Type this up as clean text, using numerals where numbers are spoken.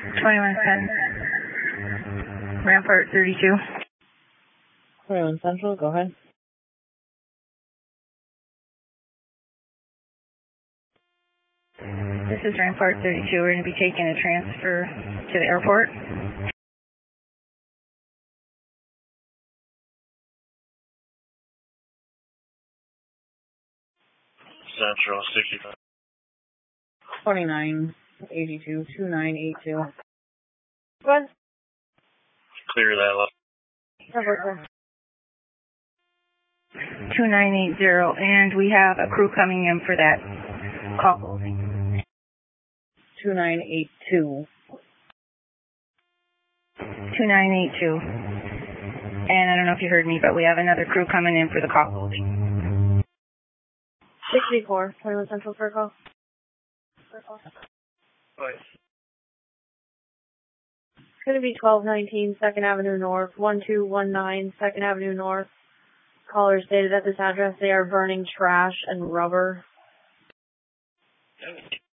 2110. Rampart 32. 21 Central, go ahead. This is Rampart 32. We're going to be taking a transfer to the airport. Central 65. 2982, 2982. Go ahead. Clear that up. 2980, and we have a crew coming in for that call holding. 2982. 2982. And I don't know if you heard me, but we have another crew coming in for the call holding. 64, 21 Central for a call. It's going to be 1219 2nd Avenue North, 1219 2nd Avenue North. Caller stated at this address they are burning trash and rubber.